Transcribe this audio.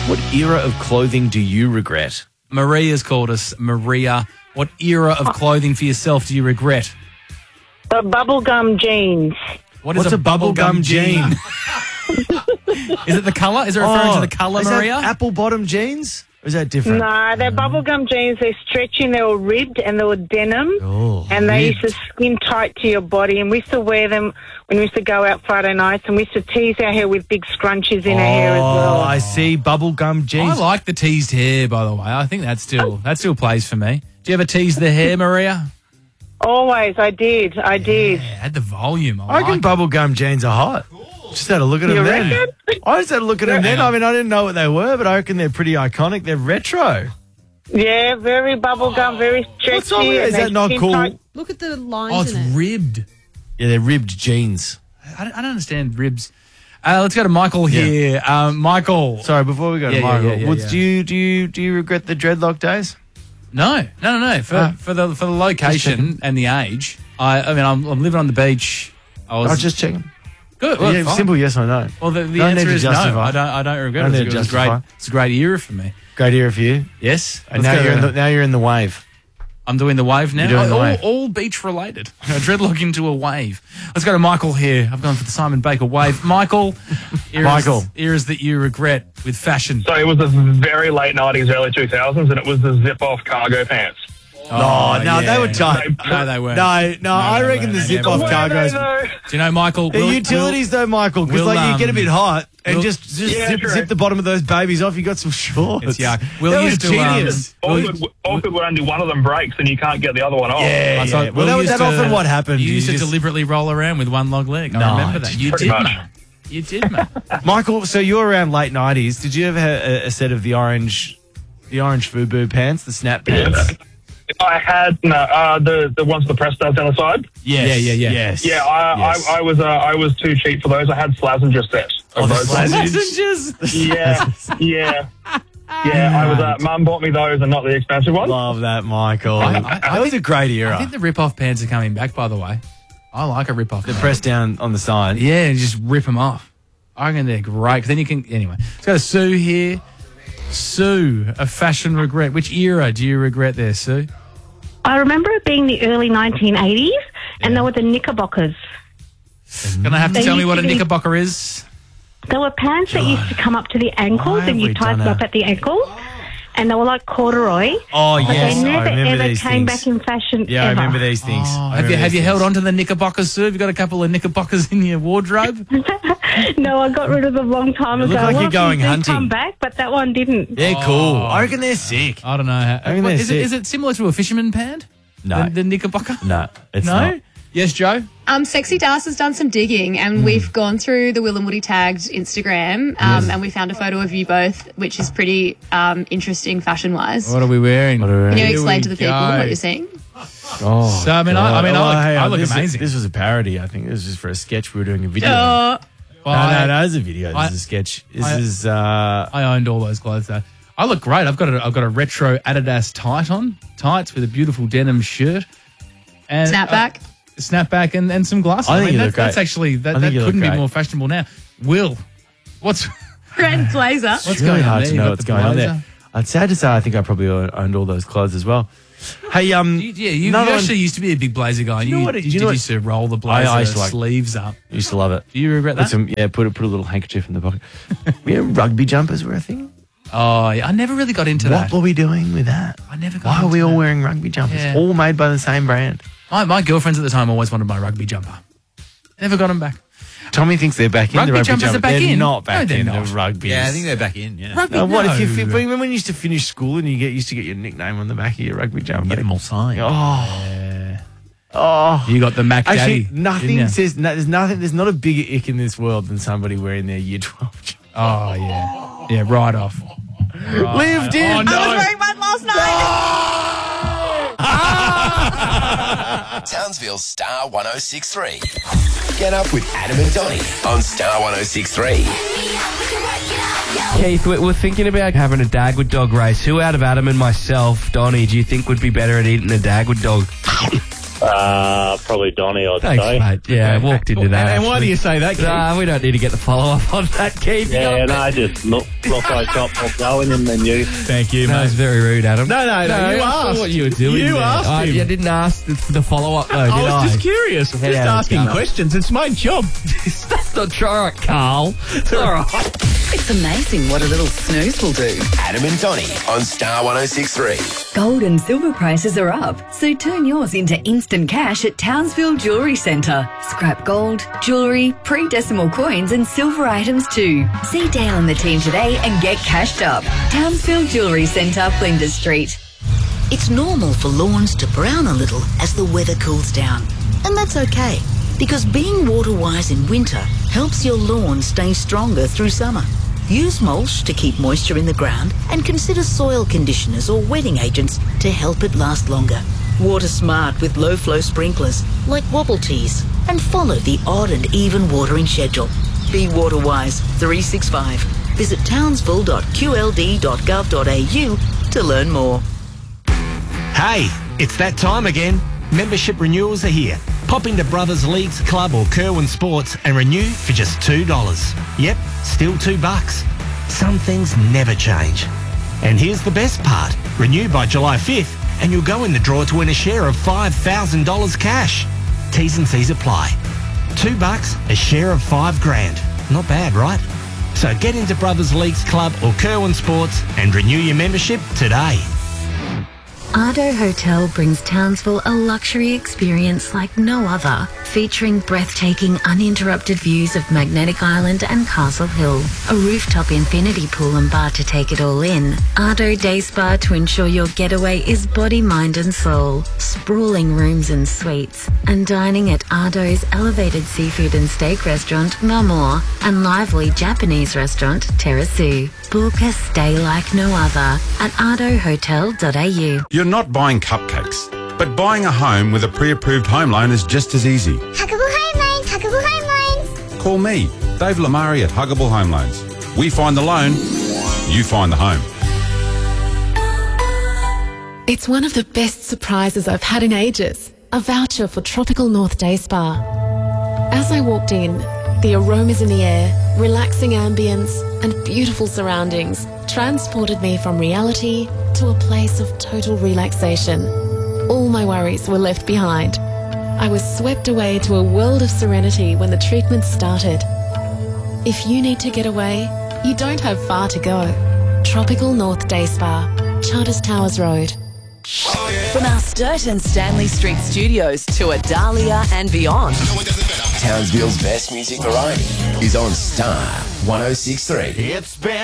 What era of clothing do you regret? Maria's called us. Maria, what era of clothing for yourself do you regret? The bubblegum jeans. What's a bubblegum jean? Is it the colour? Is it referring to the colour, Maria? That apple bottom jeans? Or is that different? No, they're bubblegum jeans. They're stretching. They were ribbed and they were denim. Oh, and they ribbed. used to skin tight to your body. And we used to wear them when we used to go out Friday nights. And we used to tease our hair with big scrunchies in our hair as well. Oh, I see. Bubblegum jeans. I like the teased hair, by the way. I think that still plays for me. Do you ever tease the hair, Maria? Always. I did. Yeah, had the volume. I reckon like bubblegum jeans are hot. Just had a look at them then. reckon? I just had a look at them then. I mean, I didn't know what they were, but I reckon they're pretty iconic. They're retro. Yeah, very bubblegum, very stretchy. What's wrong with it? Is and that they not skin cool? tight. Look at the lines Oh, it's in it. ribbed. Yeah, they're ribbed jeans. I don't understand ribs. Let's go to Michael here. Michael. Sorry, before we go to Yeah, Michael, yeah. do you regret the dreadlock days? No. For the location and the age. I mean, I'm living on the beach. I'll just check them. Good. Well, Yeah, fine. simple yes or no. Well, the Don't answer need to is no. justify. I don't regret Don't it. need to It was justify. great. It's a great era for me. Great era for you. Yes. And Let's now go. you're in the wave. I'm doing the wave now. You're doing the wave. All beach related. Dreadlock into a wave. Let's go to Michael here. I've gone for the Simon Baker wave. Michael. Eras that you regret with fashion. So it was the very late 90s, early 2000s, and it was the zip-off cargo pants. They were tight. No, they weren't. No, I reckon the weren't. zip-off Were cargos. Do you know, Michael? The utilities, though, Michael, because we'll, you get a bit hot and we'll- just Yeah, zip, true. zip the bottom of those babies off. You got some shorts. It's yuck. That We'll was used to, genius. Awkward when only one of them breaks and you can't get the other one off. Yeah. Will Well, used that's to- often what happened. You used to just- deliberately roll around with one log leg. I No, remember that. You pretty did, much. mate. You did, mate. Michael, so you were around late 90s. Did you ever have a set of the orange FUBU pants, the snap pants? I had the ones with the press studs down the side. Yes. Yeah. Yes. Yeah, Yes. I was too cheap for those. I had Slazenger sets. Of those ones. Yeah. I was. Mum bought me those and not the expensive ones. Love that, Michael. That was a great era. I think the rip-off pants are coming back, by the way. I like a rip-off. The press down on the side. Yeah, and just rip them off. I reckon they're great, because then you can... Anyway, let's go to Sue here. Sue, a fashion regret. Which era do you regret there, Sue? I remember it being the early 1980s, and they were the knickerbockers. Gonna have to They tell me used what to a be- knickerbocker is. They were pants that used to come up to the ankles, Why and have you we tied done them up a- at the ankles, and they were like corduroy. Oh, But yes. they never I remember ever these came things. back in fashion Yeah, I ever. remember these things. Oh, have you held on to the knickerbockers, Sue? Have you got a couple of knickerbockers in your wardrobe? No, I got rid of them a long time You ago. look like Well, you're going they did hunting. come back, but that one didn't. They're cool. I reckon they're sick. I don't know. I mean, they're sick. Is it similar to a fisherman pant? No. The knickerbocker? No, it's No? not. Yes, Joe? Sexy Das has done some digging, and we've gone through the Will and Woody tagged Instagram, and we found a photo of you both, which is pretty interesting fashion-wise. What are we wearing? Can you Here explain we to the people go. what you're seeing? Oh, So, I mean, God. I look this, amazing. This was a parody, I think. This was just for a sketch. We were doing a video. Oh, Well, No, it's a video. This is a sketch. This is... I owned all those clothes though. I look great. I've got a retro Adidas tights with a beautiful denim shirt and snapback. snapback and some glasses. I think you look that's great. actually I that think you look couldn't be great. more fashionable now. Will, what's Red blazer. It's what's really going hard on to there? know You got what's the going on blazer? there. It's sad to say I think I probably owned all those clothes as well. Hey, You another one- actually used to be a big blazer guy. you know what it- You you know what- used to roll the blazer I used to like- sleeves up. used to love it. Do you regret Put that? some, put a little handkerchief in the pocket. Rugby jumpers were a thing. Oh, yeah. I never really got into What that. were we doing with that? I never got Why are into we all that. wearing rugby jumpers? Yeah. All made by the same brand. My girlfriends at the time always wanted my rugby jumper. Never got them back. Tommy thinks they're back in Rugby the rugby jumpers jumper. are back they're in. not back No, they're in not. the rugby. Yeah, I think they're back in. Yeah. Rugby, What no. if you remember when you used to finish school and you used to get your nickname on the back of your rugby jumper? Get them all signed. Oh, You got the Mac Daddy. actually, didn't nothing ya? says there's nothing. There's not a bigger ick in this world than somebody wearing their year 12 jumper. Oh, yeah. Yeah, right off. Lived in. Oh, no. I was wearing mine last night. Townsville's Star 106.3. Get up with Adam and Donnie on Star 106.3. Keith, we're thinking about having a Dagwood dog race. Who out of Adam and myself, Donnie, do you think would be better at eating a Dagwood dog? Probably Donnie, I'd Thanks, say. mate. Yeah, I walked into that. And why do actually. you say that, Keith? Nah, we don't need to get the follow-up on that, Keith. Yeah, no, just look I got more going in than you. Thank you, That mate. was very rude, Adam. No, you I saw asked. what you were doing. You there. asked I him. didn't ask for the follow-up, though, did I was just curious. Head Just out of asking gutter. questions. It's my job. That's not all right, Carl. It's all right. It's amazing what a little snooze will do. Adam and Donnie on Star 106.3. Gold and silver prices are up, so turn yours into instant cash at Townsville Jewellery Centre. Scrap gold, jewellery, pre-decimal coins and silver items too. See Dale and the team today and get cashed up. Townsville Jewellery Centre, Flinders Street. It's normal for lawns to brown a little as the weather cools down. And that's okay, because being water-wise in winter helps your lawn stay stronger through summer. Use mulch to keep moisture in the ground and consider soil conditioners or wetting agents to help it last longer. Water smart with low-flow sprinklers like Wobble Tees and follow the odd and even watering schedule. Be water-wise 365. Visit townsville.qld.gov.au to learn more. Hey, it's that time again. Membership renewals are here. Pop into Brothers Leagues Club or Kerwin Sports and renew for just $2. Yep, still $2. Some things never change. And here's the best part. Renew by July 5th and you'll go in the draw to win a share of $5,000 cash. T's and C's apply. $2, a share of $5,000. Not bad, right? So get into Brothers Leagues Club or Kerwin Sports and renew your membership today. Ardo Hotel brings Townsville a luxury experience like no other, featuring breathtaking uninterrupted views of Magnetic Island and Castle Hill, a rooftop infinity pool and bar to take it all in, Ardo Day Spa to ensure your getaway is body, mind and soul, sprawling rooms and suites, and dining at Ardo's elevated seafood and steak restaurant, Mamor, and lively Japanese restaurant, Terrasu. Book a stay like no other at ardohotel.au. You're not buying cupcakes, but buying a home with a pre-approved home loan is just as easy. Huggable Home Loans, Huggable Home Loans. Call me, Dave Lamari at Huggable Home Loans. We find the loan, you find the home. It's one of the best surprises I've had in ages. A voucher for Tropical North Day Spa. As I walked in, the aromas in the air, relaxing ambience, and beautiful surroundings transported me from reality to a place of total relaxation. All my worries were left behind. I was swept away to a world of serenity when the treatment started. If you need to get away, you don't have far to go. Tropical North Day Spa, Charters Towers Road. From our Sturt and Stanley Street studios to Adalia and beyond. Townsville's best music variety is on Star 106.3. It's been